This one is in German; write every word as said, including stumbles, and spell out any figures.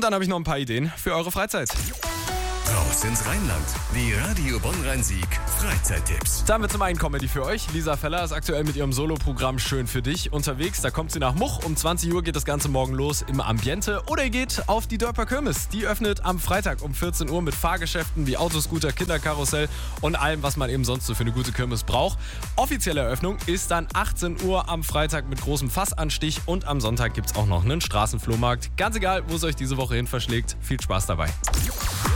Und dann habe ich noch ein paar Ideen für eure Freizeit. Raus ins Rheinland. Die Radio Bonn-Rhein-Sieg Freizeittipps. Da haben wir zum einen Comedy für euch. Lisa Feller ist aktuell mit ihrem Soloprogramm Schön für dich unterwegs. Da kommt sie nach Much. Um zwanzig Uhr geht das Ganze morgen los im Ambiente. Oder ihr geht auf die Dörper Kirmes. Die öffnet am Freitag um vierzehn Uhr mit Fahrgeschäften wie Autoscooter, Kinderkarussell und allem, was man eben sonst so für eine gute Kirmes braucht. Offizielle Eröffnung ist dann achtzehn Uhr am Freitag mit großem Fassanstich. Und am Sonntag gibt es auch noch einen Straßenflohmarkt. Ganz egal, wo es euch diese Woche hin verschlägt. Viel Spaß dabei.